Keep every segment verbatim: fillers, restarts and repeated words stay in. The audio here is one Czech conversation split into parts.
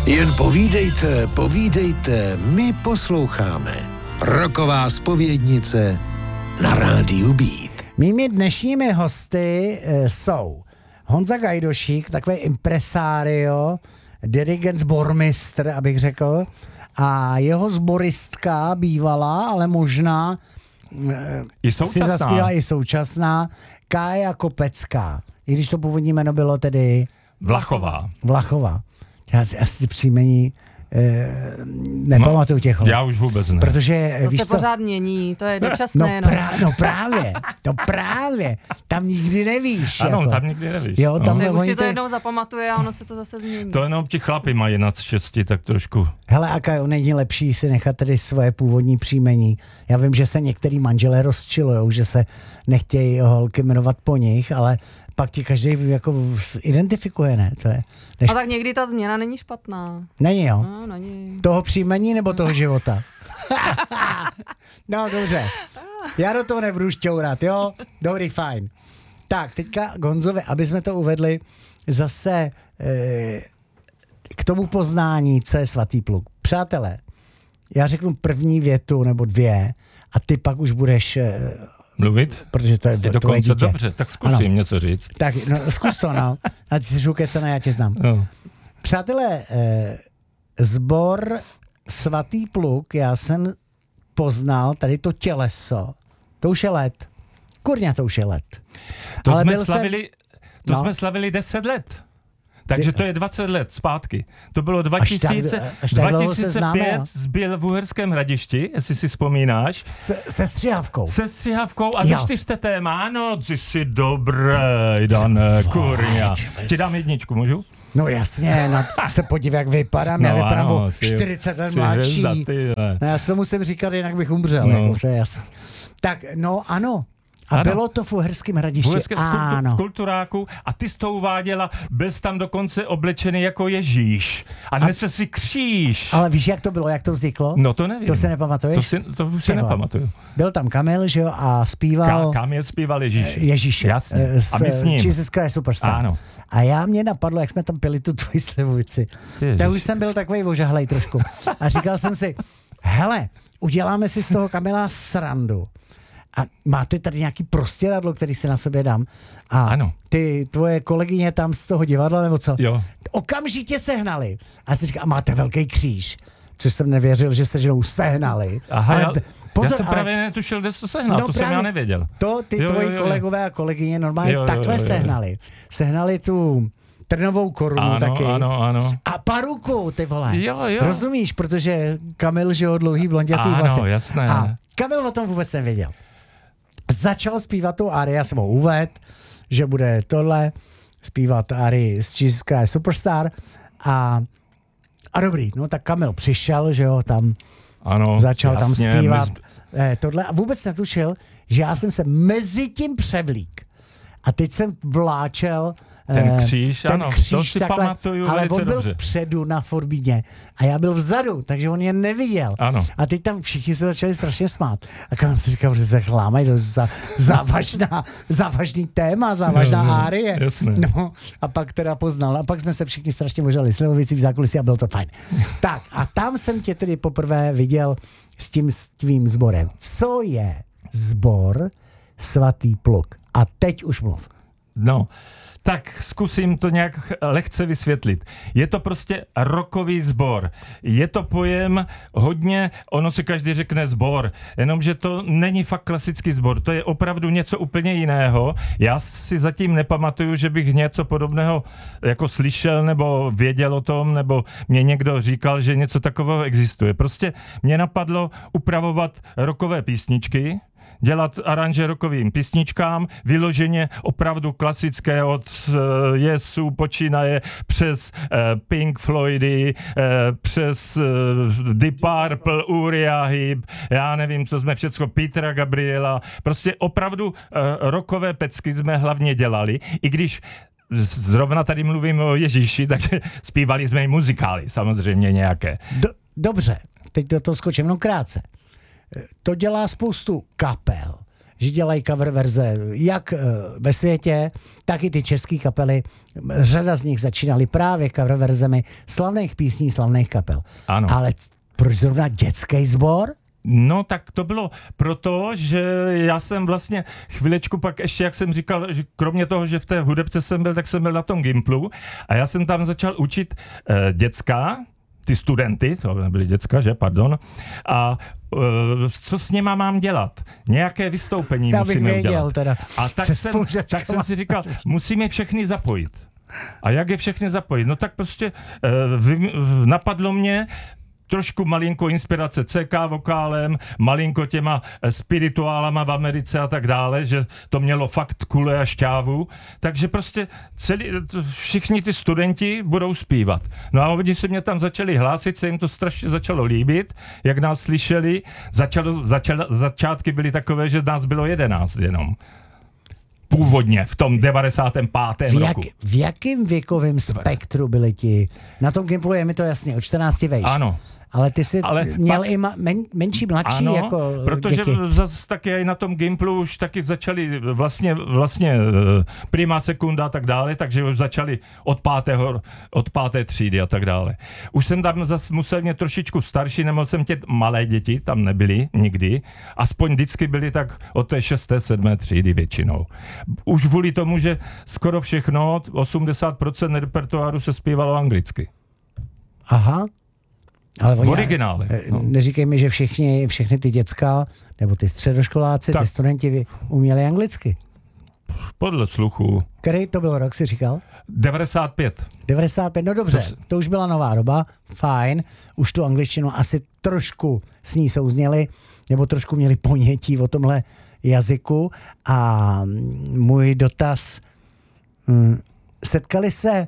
Jen povídejte, povídejte, my posloucháme. Rocková zpovědnice na rádiu Beat. Mými dnešními hosty e, jsou Honza Gajdošík, takový impresario, dirigent, sbormistr, abych řekl, a jeho sboristka bývalá, ale možná e, I současná. si zaspívá i současná, Kája Kopecká. I když to původní jméno bylo tedy Vlachová. Vlachová. Já si asi příjmení eh, nepamatuju těch let. Já už vůbec ne. Protože, To víš se co? pořád mění, to je No, dočasné. No, prá, no právě, to právě. Tam nikdy nevíš. Ano, jako. tam nikdy nevíš. Jo, tam no. Už oni si to ty- jednou zapamatuje a ono se to zase změní. To jenom ti chlapi mají nad šesti, tak trošku. Hele, a Kajo, není lepší si nechat tedy svoje původní příjmení. Já vím, že se některý manželé rozčilujou, že se nechtějí holky jmenovat po nich, ale pak ti každý jako identifikuje, ne? To je, než... A tak někdy ta změna není špatná. Není, jo? No, není. Toho příjmení nebo toho života? No, dobře. Já do toho nebudu šťourat, jo? Dobrý, fajn. Tak, teďka Gonzovi, aby jsme to uvedli zase e, k tomu poznání, co je svatý pluk. Přátelé, já řeknu první větu nebo dvě a ty pak už budeš, e, Mluvit? protože to je Je tvoje dokonce dítě. dobře, tak zkusím Ano. něco říct. Tak, no, zkus to, no. A ty jsi žukecaná, já tě znám. No. Přátelé, eh, sbor Svatý pluk, já jsem poznal tady to těleso. To už je let. Kurňa, to už je let. To Ale jsme byl slavili, to No. jsme slavili deset let. Takže to je dvacet let zpátky. To bylo dva tisíce, tak- až tak dlouho se známe, jo. dva tisíce pět zbyl v Uherském Hradišti, jestli si vzpomínáš. Se, se střihavkou. Se střihavkou a Jo. ze čtyřte téma. Ano, ty jsi dobrý, Dané, kurňa. Ti dám jedničku, můžu? No jasně, no, se podívej, jak vypadám. Já No vypadám ano, o jsi- čtyřicet let jsi mladší. hvězda, ty, ne. No, já si to musím říkat, jinak bych umřel. No. Jako, to je jasný. Tak, no ano. A Ano. bylo to v Uherském Hradišti. V Uherském v, kultu, Ano. v kulturáku a ty jsi to uváděla, byl jsi tam dokonce oblečený jako Ježíš a nesl si kříž. Ale víš, jak to bylo, jak to vzniklo? No to nevím. To si nepamatuješ? To, si, to už si Ty vole. nepamatuju. Byl tam Kamil, že jo, a zpíval Ka, kam je zpíval Ježíš? Ježíše. Jasně. eh, S A my s ním. Jesus Christ Superstar. Ano. A já mě napadlo, jak jsme tam pili tu tvoji slivovici. Ježiš. Tak už jsem byl takovej ožahlej trošku. A říkal jsem si, hele, uděláme si z toho Kamila srandu. A máte tady nějaký prostěradlo, který si na sebe dám. A Ano. ty tvoje kolegyně tam z toho divadla, nebo co? Jo. Okamžitě sehnali. A já si říkal, a máte velký kříž. Což jsem nevěřil, že se ženou sehnali. Aha, Ale já, d- já jsem ale- právě netušil, kde jsi to sehnal, No to jsem právě já nevěděl. To ty Jo, tvoji jo, jo, jo. kolegové a kolegyně normálně Jo, jo, takhle jo, jo. sehnali. Sehnali tu trnovou korunu Ano, taky. ano, ano. A paruku, ty vole. Jo, jo. Rozumíš, protože Kamil, že jo, dlouhý blondětý Ano, vlasy. jasné. A Kamil o tom vůbec nevěděl. Začal zpívat tu árii, já jsem ho uvedl, že bude tohle, zpívat árii z Jesus Christ Superstar a, a dobrý, no tak Kamil přišel, že jo, tam Ano, začal tam jasně, zpívat my- eh, tohle a vůbec netušil, že já jsem se mezi tím převlík. A teď jsem vláčel Ten eh, kříž, ten ano, kříž to si takhle, pamatuju ale velice on byl dobře. vpředu na forbíně a já byl vzadu, takže on je neviděl. Ano. A teď tam všichni se začali strašně smát. A kam si říkal, že se chlámají, to je za, závažná, závažný téma, závažná Jo, jo, árie. jasné. No, a pak teda poznal. A pak jsme se všichni strašně možali slivovici v zákulisí a bylo to fajn. Tak a tam jsem tě tedy poprvé viděl s tím s tvým sborem. Co je sbor Svatý pluk? A teď už mluv. No, tak zkusím to nějak lehce vysvětlit. Je to prostě rockový sbor. Je to pojem hodně, ono si každý řekne sbor, jenomže to není fakt klasický sbor, to je opravdu něco úplně jiného. Já si zatím nepamatuju, že bych něco podobného jako slyšel nebo věděl o tom, nebo mě někdo říkal, že něco takového existuje. Prostě mě napadlo upravovat rockové písničky, dělat aranže rockovým písničkám, vyloženě opravdu klasické od uh, Yesu počínaje přes uh, Pink Floydy, uh, přes uh, Deep Purple, Uriah Heep, já nevím, co jsme všecko, Petra Gabriela, prostě opravdu uh, rockové pecky jsme hlavně dělali, i když zrovna tady mluvím o Ježíši, takže zpívali jsme i muzikály, samozřejmě nějaké. Do, dobře, teď do toho skočím, no krátce. To dělá spoustu kapel. že dělají cover verze jak ve světě, tak i ty české kapely. Řada z nich začínaly právě cover verzemi slavných písní, slavných kapel. Ano. Ale proč zrovna dětský sbor? No tak to bylo proto, že já jsem vlastně chvilečku pak ještě, jak jsem říkal, že kromě toho, že v té hudebce jsem byl, tak jsem byl na tom Gimplu a já jsem tam začal učit eh, děcka, ty studenty, to nebyly děcka, že, pardon, a uh, co s něma mám dělat? Nějaké vystoupení já bych musíme věděl, udělat. Teda, a tak jsem, tak jsem si říkal, musíme všechny zapojit. A jak je všechny zapojit? No tak prostě uh, vy, uh, napadlo mě trošku malinko inspirace C K vokálem, malinko těma spirituálama v Americe a tak dále, že to mělo fakt kule a šťávu, takže prostě celý, všichni ty studenti budou zpívat. No a oni se mě tam začali hlásit, se jim to strašně začalo líbit, jak nás slyšeli, začalo, začalo, začátky byly takové, že nás bylo jedenáct jenom. Původně, v tom devadesátém pátém v jak, roku. V jakém věkovém spektru byli ti? Na tom Gimplu je mi to jasně, od čtrnácti vejš. Ano. Ale ty jsi Ale měl pak, i ma, men, menší, mladší ano, jako protože děti. zase taky i na tom Gimplu už taky začali vlastně, vlastně prima, sekunda a tak dále, takže už začali od pátého, od páté třídy a tak dále. Už jsem tam zase musel mě trošičku starší, nemohl jsem tě malé děti, tam nebyly nikdy, aspoň vždycky byly tak od té šesté, sedmé třídy většinou. Už kvůli tomu, že skoro všechno, osmdesát procent repertoáru se zpívalo anglicky. Aha. Ale v originále. No. Neříkej mi, že všichni, všechny ty děcka, nebo ty středoškoláci, tak. Ty studenti uměli anglicky. Podle sluchu. Který to byl rok, si říkal? devadesát pět. devadesát pět, no dobře, to, to už byla nová doba, fajn, už tu angličtinu asi trošku s ní souzněli, nebo trošku měli ponětí o tomhle jazyku a můj dotaz, hm, setkali se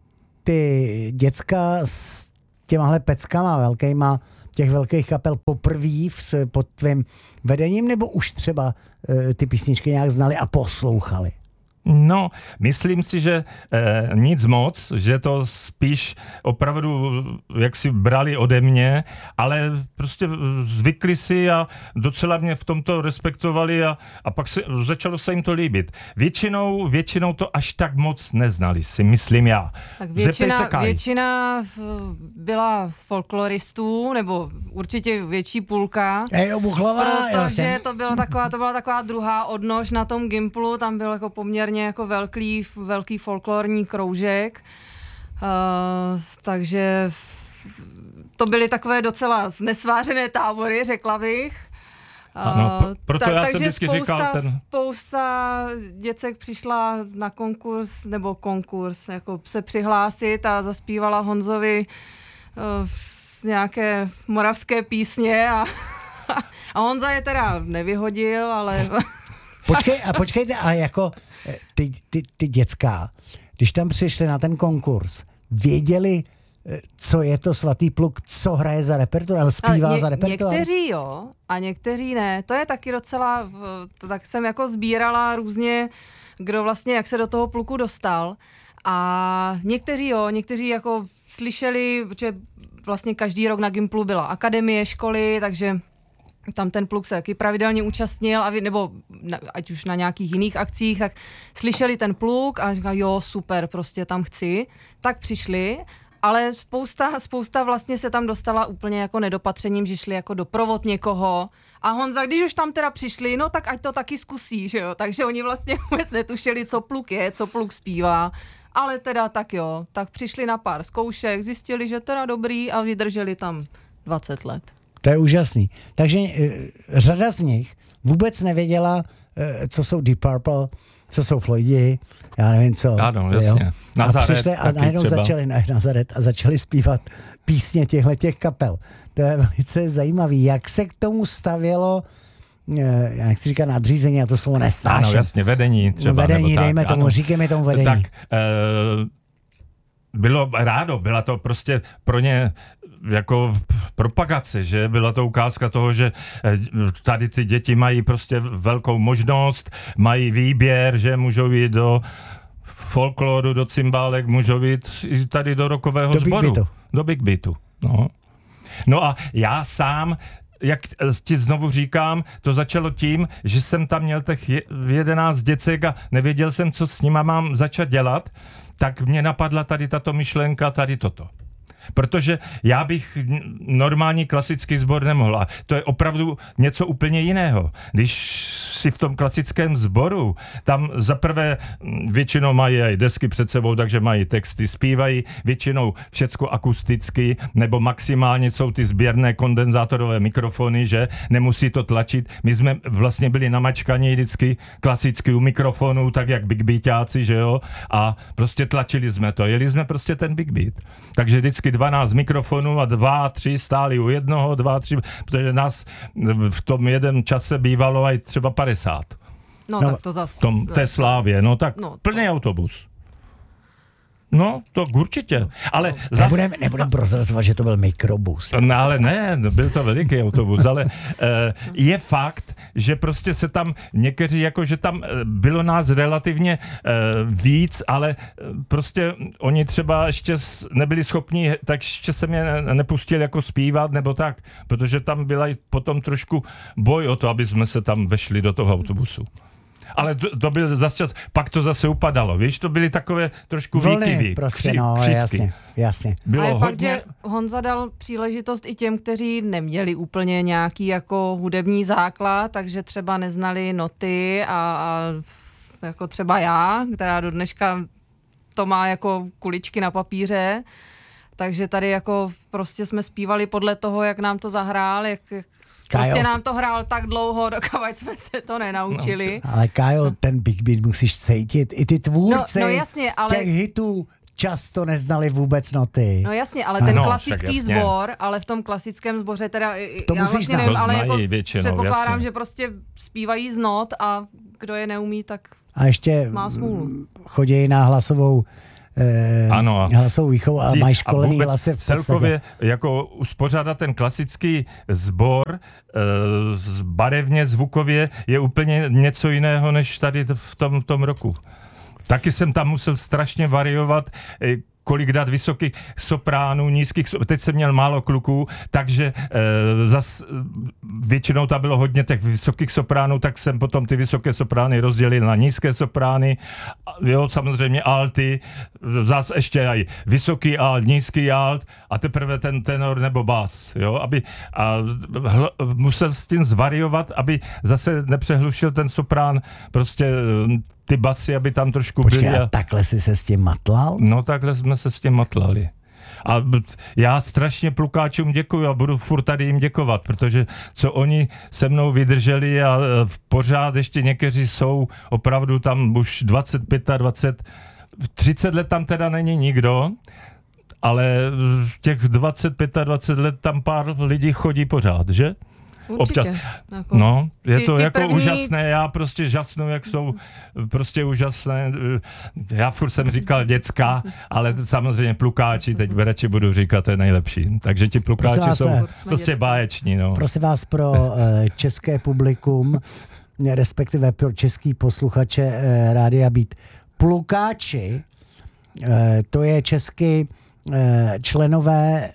ty děcka s těmahle peckama velkýma, těch velkých kapel poprví v, pod tvým vedením, nebo už třeba e, ty písničky nějak znali a poslouchali? No, myslím si, že eh, nic moc, že to spíš opravdu jak si brali ode mě, ale prostě zvykli si a docela mě v tomto respektovali a, a pak se, začalo se jim to líbit. Většinou, většinou to až tak moc neznali, si myslím já. Tak většina, většina byla folkloristů, nebo určitě větší půlka. Ej, obuchlová, protože to byla taková, to byla taková druhá odnož na tom Gimplu, tam byl jako poměrně jako velký, velký folklorní kroužek, uh, takže to byly takové docela znesvářené tábory, řekla bych. Uh, ano, proto tak, já takže jsem vždycky spousta, říkal ten... spousta děcek přišla na konkurs, nebo konkurs, jako se přihlásit a zaspívala Honzovi uh, nějaké moravské písně a, a Honza je teda nevyhodil, ale... Počkej, a počkejte, a jako ty, ty, ty děcka, když tam přišli na ten konkurs, věděli, co je to Svatý pluk, co hraje za repertoár, zpívá ně, za repertoár? Někteří jo a někteří ne. To je taky docela, tak jsem jako sbírala různě, kdo vlastně, jak se do toho pluku dostal. A někteří jo, někteří jako slyšeli, že vlastně každý rok na Gimplu byla akademie, školy, takže tam ten pluk se taky pravidelně účastnil, a vy, nebo na, ať už na nějakých jiných akcích, tak slyšeli ten pluk a říkali, jo, super, prostě tam chci. Tak přišli, ale spousta, spousta vlastně se tam dostala úplně jako nedopatřením, že šli jako doprovod někoho. A Honza, když už tam teda přišli, no tak ať to taky zkusí, že jo. Takže oni vlastně vůbec netušili, co pluk je, co pluk zpívá. Ale teda tak jo, tak přišli na pár zkoušek, zjistili, že teda dobrý a vydrželi tam dvacet let. To je úžasný. Takže e, řada z nich vůbec nevěděla, e, co jsou Deep Purple, co jsou Floydi, já nevím co. Ano, jasně. Nazaret, a přišli a najednou začali na Nazaret a začali zpívat písně těchto kapel. To je velice zajímavý. Jak se k tomu stavělo, e, já nechci říkat nadřízení, a to slovo nesnáším. Ano, jasně, vedení třeba. Vedení, nebo dejme tak, tomu, ano. říkejme tomu vedení. Tak, e, bylo rádo, byla to prostě pro ně jako propagace, že byla to ukázka toho, že tady ty děti mají prostě velkou možnost, mají výběr, že můžou jít do folkloru, do cymbálek, můžou jít i tady do rockového do sboru. Big Beatu. Do Big Beatu. No. no a já sám jak ti znovu říkám, to začalo tím, že jsem tam měl těch jedenáct děcek a nevěděl jsem, co s nima mám začat dělat, tak mě napadla tady tato myšlenka, tady toto. Protože já bych normální klasický sbor nemohl. A to je opravdu něco úplně jiného. Když si v tom klasickém sboru, tam zaprvé většinou mají i desky před sebou, takže mají texty, zpívají většinou všecko akusticky, nebo maximálně jsou ty sběrné kondenzátorové mikrofony, že nemusí to tlačit. My jsme vlastně byli namačkaní vždycky klasicky u mikrofonu, tak jak Big Beatáci, že jo, a prostě tlačili jsme to. Jeli jsme prostě ten Big Beat. Takže vždycky dvanáct mikrofonů a dva, tři stáli u jednoho, dva, tři, protože nás v tom jeden čase bývalo aj třeba padesát. No, no tak to zase. V tom té Slávě, no tak no, plný to... autobus. No, to určitě. Ale no, zas... Nebudem, nebudem prozrazovat, že to byl mikrobus. No ale ne, byl to veliký autobus, ale uh, je fakt, že prostě se tam někteří, jako že tam bylo nás relativně uh, víc, ale prostě oni třeba ještě nebyli schopni, tak ještě se mě nepustili jako zpívat nebo tak, protože tam byla i potom trošku boj o to, aby jsme se tam vešli do toho autobusu. Ale to, to byl zase čas, pak to zase upadalo, víš, to byly takové trošku Vlny, výkyvy. prostě, kři, no, křivky. jasně, jasně. Bylo a je hodně... fakt, že Honza dal příležitost i těm, kteří neměli úplně nějaký jako hudební základ, takže třeba neznali noty a, a jako třeba já, která do dneška to má jako kuličky na papíře, takže tady jako prostě jsme zpívali podle toho, jak nám to zahrál, jak, jak prostě nám to hrál tak dlouho, dokud jsme se to nenaučili. No, ale Kájo, ten Big Beat musíš cítit. I ty tvůrci no, no jasně, ale... těch hitů často neznali vůbec noty. No jasně, ale ten no, klasický sbor, ale v tom klasickém sboře teda, to já vlastně nevím, ale jako většinou, předpokládám, jasně. že prostě zpívají z not a kdo je neumí, tak a ještě má smůlu. Chodí na hlasovou Eh, ano. hlasovou výchovu a mají školený hlasy v podstatě. Celkově jako uspořádat ten klasický sbor e, barevně, zvukově je úplně něco jiného, než tady v tom, tom roku. Taky jsem tam musel strašně variovat, e, kolik dát vysokých sopránů, nízkých, teď jsem měl málo kluků, takže e, zas většinou tam bylo hodně těch vysokých sopránů, tak jsem potom ty vysoké soprány rozdělil na nízké soprány, jo, samozřejmě alty, zas ještě aj vysoký alt, nízký alt a teprve ten tenor nebo bas, jo, aby a hl, musel s tím zvariovat, aby zase nepřehlušil ten soprán, prostě ty basy, aby tam trošku Počkej, byly. A takhle jsi se s tím matlal? No takhle jsme se s tím matlali. A já strašně plukáčům děkuju a budu furt tady jim děkovat, protože co oni se mnou vydrželi a pořád ještě někteří jsou opravdu tam už dvacet, dvacet pět, třicet let tam teda není nikdo, ale těch dvacet, dvacet pět let tam pár lidí chodí pořád, že? Určitě. Občas. Jako, no, je ty, to ty jako první... úžasné, já prostě žasnu, jak jsou prostě úžasné. Já furt jsem říkal děcka, ale samozřejmě plukáči, teď radši budu říkat, to je nejlepší. Takže ti plukáči vás, jsou se, prostě báječní. No. Prosím vás pro uh, české publikum, respektive pro český posluchače uh, Rádia Beat. Plukáči, uh, to je česky uh, členové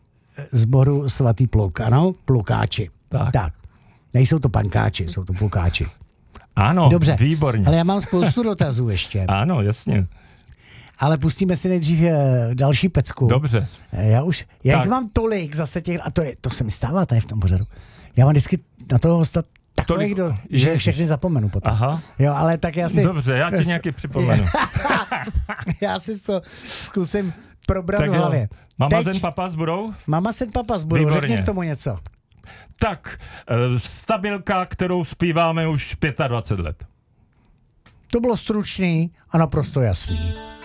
sboru Svatý Pluk, ano? Plukáči. Tak. tak. Nejsou to pankáči, jsou to plukáči. Ano, dobře, výborně. Ale já mám spoustu dotazů ještě. Ano, jasně. Ale pustíme si nejdřív další pecku. Dobře. Já už, já tak. jich mám tolik zase těch, a to, je, to se mi stává tady v tom pořadu. Já mám vždycky na toho hosta takových, do, že všechny zapomenu potom. Aha. Jo, ale tak já si... Dobře, já ti nějaký připomenu. Já si to zkusím probrat tak v hlavě. Jo. Mama Teď, Zen Papas budou? Mama Zen Papas budou, Výborně. řekni k tomu něco. Tak, stabilka, kterou zpíváme už dvacet pět let. To bylo stručný a naprosto jasný.